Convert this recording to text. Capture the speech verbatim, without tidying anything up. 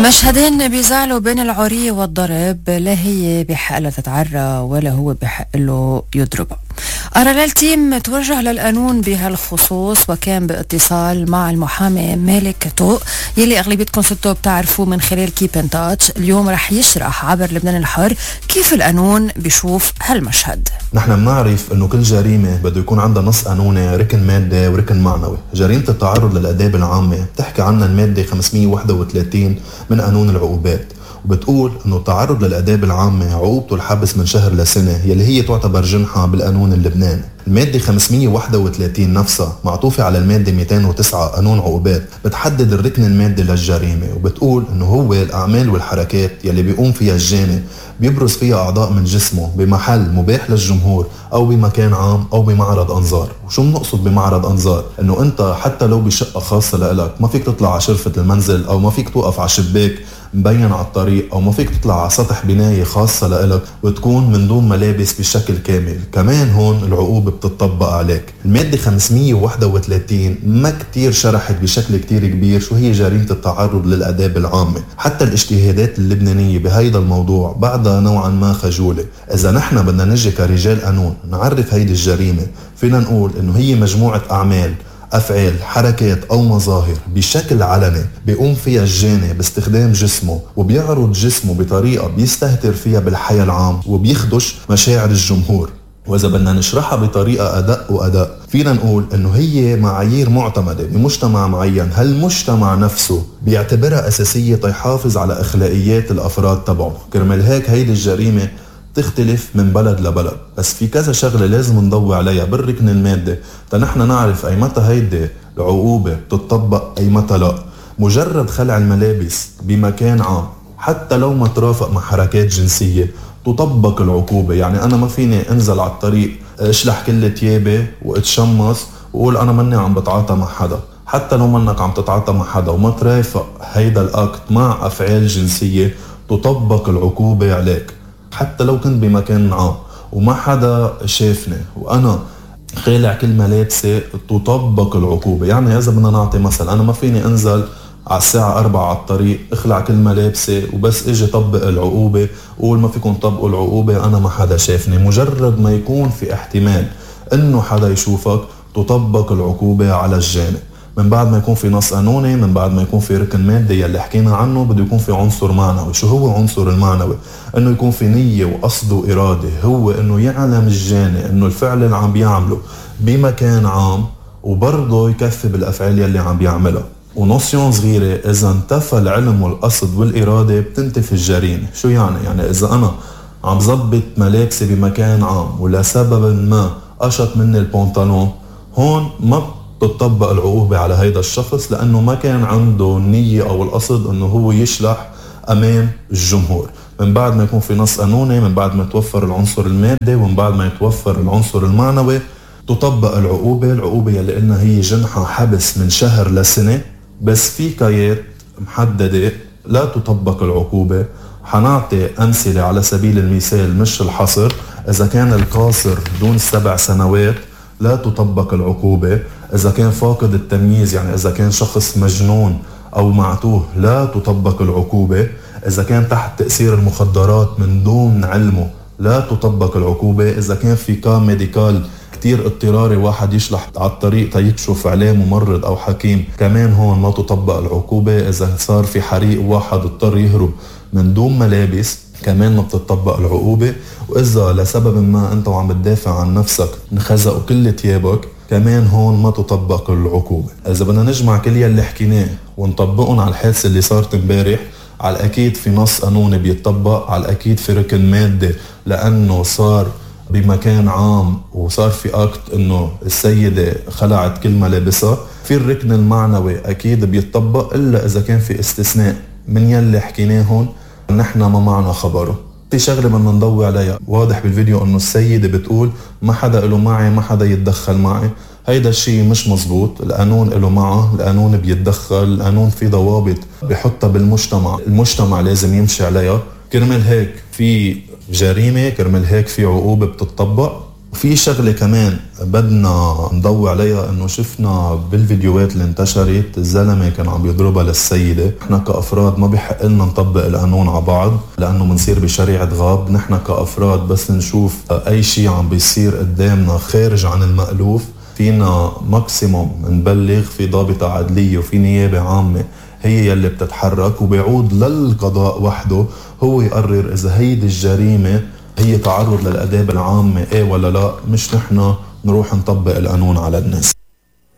مشهدين بيزعلوا بين العري والضرب، لا هي بحق لها تتعرى ولا هو بحق له يضربها. أرلال تيم توجه للقانون بهالخصوص وكان باتصال مع المحامي مالك توق يلي أغلبيتكم ستو بتعرفوا من خلال كيب ان تاتش. اليوم رح يشرح عبر لبنان الحر كيف القانون بيشوف هالمشهد. نحن بنعرف انه كل جريمة بده يكون عندها نص قانوني، ركن مادي وركن معنوي. جريمة التعرض للآداب العامة بتحكي عنها المادة خمسمية وواحد وثلاثين من قانون العقوبات، وبتقول انه التعرض للآداب العامة عقوبته الحبس من شهر لسنة، يلي هي تعتبر جنحة بالقانون اللبناني. المادة خمسمية وواحد وثلاثين نفسها معطوفة على المادة مئتين وتسعة قانون عقوبات، بتحدد الركن المادي للجريمة، وبتقول انه هو الأعمال والحركات يلي بيقوم فيها الجاني بيبرز فيها أعضاء من جسمه بمحل مباح للجمهور أو بمكان عام أو بمعرض أنظار. وشو بنقصد بمعرض أنظار؟ إنه أنت حتى لو بشقة خاصة لإلك ما فيك تطلع على شرفة المنزل، أو ما فيك توقف على شباك مبين على الطريق، أو ما فيك تطلع على سطح بناية خاصة لإلك وتكون من دون ملابس بشكل كامل. كمان هون العقوبة بتطبق عليك. المادة خمسمية وواحد وثلاثين ما كتير شرحت بشكل كتير كبير شو هي جريمة التعرض للآداب العامة. حتى الاجتهادات اللبنانية بهيدا الموضوع بعدها نوعا ما خجولة. إذا نحن بدنا نجي كرجال قانون نعرف هيدي الجريمة، فينا نقول إنه هي مجموعة أعمال، أفعال، حركات أو مظاهر بشكل علني بيقوم فيها الجاني باستخدام جسمه وبيعرض جسمه بطريقة بيستهتر فيها بالحياة العام وبيخدش مشاعر الجمهور. وإذا بدنا نشرحها بطريقة أدق وأدق فينا نقول إنه هي معايير معتمدة بمجتمع معين، هالمجتمع نفسه بيعتبرها أساسية تيحافظ على أخلاقيات الأفراد تبعه. كرمال هيك هيدي الجريمة تختلف من بلد لبلد، بس في كذا شغلة لازم نضوي عليها بالركن المادي تنحن نعرف أي متى هيدي العقوبة بتطبق أي متى لا. مجرد خلع الملابس بمكان عام حتى لو ما ترافق مع حركات جنسية تطبق العقوبة. يعني أنا ما فيني أنزل على الطريق اشلح كل تيابي واتشمص وقول أنا مني عم بتعاطى مع حدا، حتى لو منك عم تتعاطى مع حدا وما ترافق هيدا الأكت مع أفعال جنسية تطبق العقوبة عليك. حتى لو كنت بمكان عام وما حدا شافني وأنا خالع كل ملابسي تطبق العقوبة. يعني إذا بدنا نعطي مثل، أنا ما فيني أنزل على الساعة أربعة على الطريق اخلع كل ملابسي وبس اجي طبق العقوبة وقول ما فيكم طبقوا العقوبة أنا ما حدا شافني. مجرد ما يكون في احتمال إنه حدا يشوفك تطبق العقوبة على الجاني. من بعد ما يكون في نص قانوني، من بعد ما يكون في ركن مادي يلي حكينا عنه، بده يكون في عنصر معنوي. شو هو عنصر المعنوي؟ انه يكون في نية وقصد وإرادة، هو انه يعلم الجاني انه الفعل اللي عم بيعمله بمكان عام وبرضه يكفي بالافعال يلي عم بيعملها. ونوسيون صغيرة، اذا انتفى العلم والقصد والإرادة بتنتفي الجريمة. شو يعني؟ يعني اذا انا عم زبط ملابسي بمكان عام ولسبب ما قشط مني البنطلون، هون ما تطبق العقوبة على هيدا الشخص لأنه ما كان عنده النية أو القصد أنه هو يشلح أمام الجمهور. من بعد ما يكون في نص قانوني، من بعد ما يتوفر العنصر المادي، ومن بعد ما يتوفر العنصر المعنوي، تطبق العقوبة. العقوبة يلي قلنا هي جنحة حبس من شهر لسنة، بس في كايات محددة لا تطبق العقوبة. حنعطي أمثلة على سبيل المثال مش الحصر. إذا كان القاصر دون السبع سنوات لا تطبق العقوبة. إذا كان فاقد التمييز، يعني إذا كان شخص مجنون أو معتوه، لا تطبق العقوبة. إذا كان تحت تأثير المخدرات من دون علمه لا تطبق العقوبة. إذا كان في كام ميديكال كتير اضطراري واحد يشلح على الطريق تيكشف عليه ممرض أو حكيم، كمان هون ما تطبق العقوبة. إذا صار في حريق واحد اضطر يهرب من دون ملابس كمان ما بتطبق العقوبة. وإذا لسبب ما أنت وعم بتدافع عن نفسك انخزقوا كل تيابك كمان هون ما تطبق العقوبة. إذا بدنا نجمع كل يلي حكيناه ونطبقهم على الحادثة اللي صارت امبارح، على الأكيد في نص قانوني بيتطبق، على الأكيد في ركن مادي لأنه صار بمكان عام وصار في أكت إنه السيدة خلعت كل ملابسها. في الركن المعنوي أكيد بيتطبق، إلا إذا كان في استثناء من يلي حكيناهن نحن ما معنا خبره. في شغلة بدنا نضوي عليها. واضح بالفيديو انه السيدة بتقول ما حدا له معي، ما حدا يتدخل معي. هيدا الشيء مش مزبوط. القانون له معه، القانون بيتدخل، القانون في ضوابط بيحطها بالمجتمع، المجتمع لازم يمشي عليها. كرمال هيك في جريمة، كرمال هيك في عقوبة بتطبق. في شغلة كمان بدنا نضوي عليها، انه شفنا بالفيديوهات اللي انتشرت الزلمة كان عم يضربها للسيدة. نحن كأفراد ما بيحق لنا نطبق القانون على بعض لانه منصير بشريعة غاب. نحن كأفراد بس نشوف اي شيء عم بيصير قدامنا خارج عن المألوف فينا ماكسيموم نبلغ في ضابطة عدلية وفي نيابة عامة هي يلي بتتحرك، وبيعود للقضاء وحده هو يقرر اذا هيدي الجريمة هي تعرض للآداب العامة ايه ولا لا، مش نحن نروح نطبق القانون على الناس.